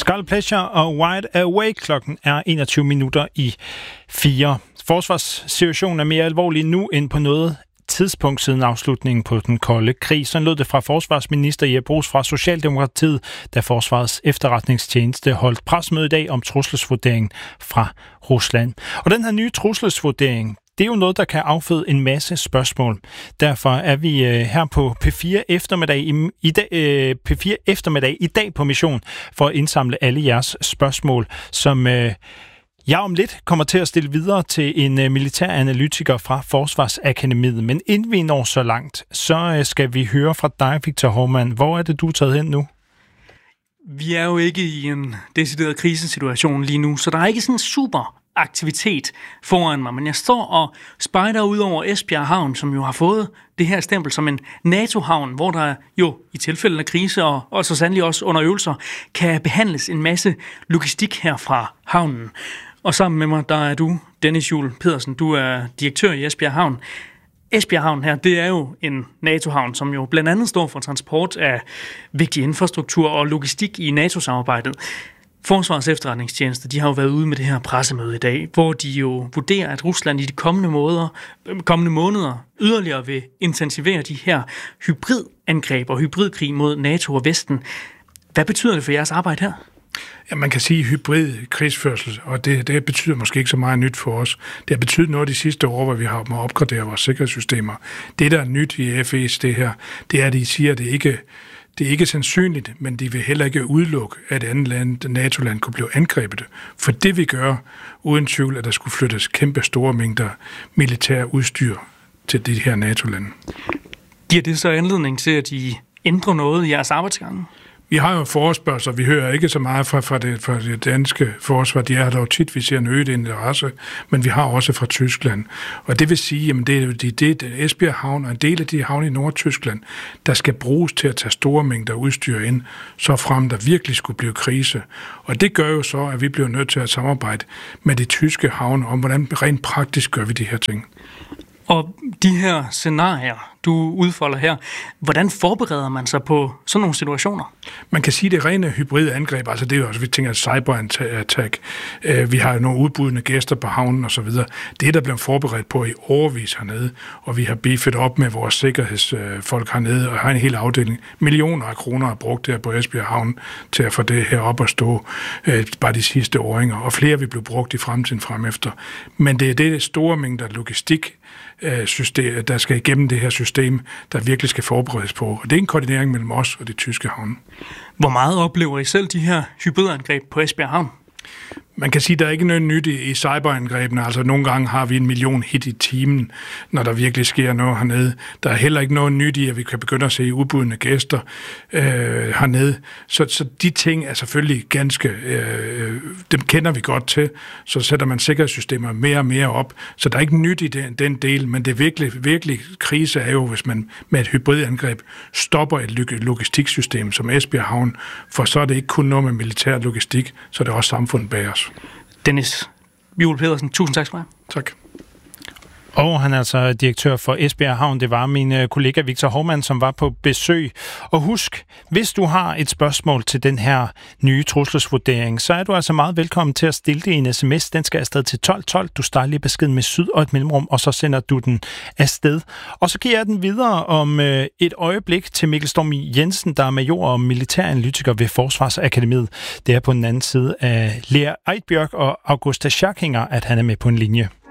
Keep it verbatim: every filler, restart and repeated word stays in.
Scarlet Pleasure og Wide Awake. Klokken er enogtyve minutter i fire. Forsvarssituationen er mere alvorlig nu end på noget tidspunkt siden afslutningen på den kolde krig. Sådan lød det fra forsvarsminister Jeppe Bruus fra Socialdemokratiet, da Forsvarets efterretningstjeneste holdt pressemøde i dag om trusselsvurderingen fra Rusland. Og den her nye trusselsvurdering, det er jo noget, der kan afføde en masse spørgsmål. Derfor er vi øh, her på P fire eftermiddag i, i dag, øh, P fire eftermiddag i dag på mission for at indsamle alle jeres spørgsmål, som øh, jeg om lidt kommer til at stille videre til en øh, militær analytiker fra Forsvarsakademiet. Men inden vi når så langt, så øh, skal vi høre fra dig, Victor Hovmand. Hvor er det, du er taget hen nu? Vi er jo ikke i en decideret krisesituation lige nu, så der er ikke sådan en super aktivitet foran mig, men jeg står og spejder ud over Esbjerg Havn, som jo har fået det her stempel som en NATO-havn, hvor der jo i tilfælde af krise og, og så sandelig også under øvelser kan behandles en masse logistik her fra havnen. Og sammen med mig, der er du, Dennis Juel Pedersen, du er direktør i Esbjerg Havn. Esbjerg Havn her, det er jo en NATO-havn, som jo blandt andet står for transport af vigtig infrastruktur og logistik i NATO-samarbejdet. Forsvarets efterretningstjeneste, de har jo været ude med det her pressemøde i dag, hvor de jo vurderer, at Rusland i de kommende måneder, kommende måneder yderligere vil intensivere de her hybridangreb og hybridkrig mod NATO og Vesten. Hvad betyder det for jeres arbejde her? Ja, man kan sige hybrid krigsførsel, og det, det betyder måske ikke så meget nyt for os. Det har betydet noget de sidste år, hvor vi har må opgradere vores sikkerhedssystemer. Det, der er nyt i F E's det her, det er, at de siger, at det ikke Det er ikke sandsynligt, men de vil heller ikke udelukke, at et andet land, NATO-land, kunne blive angrebet. For det vil gøre, uden tvivl, at der skulle flyttes kæmpe store mængder militær udstyr til de her NATO-lande. Giver det så anledning til, at I ændrer noget i jeres arbejdsgange? Vi har jo forespørgsler, vi hører ikke så meget fra, fra, det, fra det danske forsvar. De er dog tit, vi ser en øget interesse, men vi har også fra Tyskland. Og det vil sige, at det er det, det, Esbjerg Havn og en del af de havne i Nordtyskland, der skal bruges til at tage store mængder udstyr ind, så frem der virkelig skulle blive krise. Og det gør jo så, at vi bliver nødt til at samarbejde med de tyske havne om, hvordan rent praktisk gør vi de her ting. Og de her scenarier, du udfolder her, hvordan forbereder man sig på sådan nogle situationer? Man kan sige, det rene hybride angreb, altså det er jo også, vi tænker cyberattack, vi har jo nogle udbudende gæster på havnen og så videre. Det er der blevet forberedt på i årevis hernede, og vi har beefet op med vores sikkerhedsfolk hernede, og har en hel afdeling. Millioner af kroner er brugt her på Esbjerg Havn til at få det her op at stå bare de sidste åringer, og flere vil blive brugt i fremtiden fremefter. Men det er det store mængder logistik, system, der skal igennem det her system, der virkelig skal forberedes på. Og det er en koordinering mellem os og de tyske havne. Hvor meget oplever I selv de her hybridangreb på Esbjerg Havn? Man kan sige, at der er ikke noget nyt i, i cyberangrebene. Altså nogle gange har vi en million hit i timen, når der virkelig sker noget hernede. Der er heller ikke noget nyt i, at vi kan begynde at se udbudende gæster øh, hernede. Så, så de ting er selvfølgelig ganske... Øh, dem kender vi godt til. Så sætter man sikkerhedssystemer mere og mere op. Så der er ikke nyt i den, den del, men det virkelig, virkelig krise er jo, hvis man med et hybridangreb stopper et logistiksystem som Esbjerg Havn, for så er det ikke kun noget med militær logistik, så er det også samfundet bag os. Dennis Juel Pedersen, tusind tak skal du have. Tak. Og han er altså direktør for Esbjerg Havn. Det var min kollega Victor Hovmand, som var på besøg. Og husk, hvis du har et spørgsmål til den her nye trusselsvurdering, så er du altså meget velkommen til at stille det i en sms. Den skal afsted til tolv tolv. Du starter lige beskeden med syd og et mellemrum, og så sender du den afsted. Og så giver jeg den videre om øh, et øjeblik til Mikkel Storm Jensen, der er major og militæranalytiker ved Forsvarsakademiet. Det er på den anden side af Lea Eidbjørg og Augusta Schackinger, at han er med på en linje.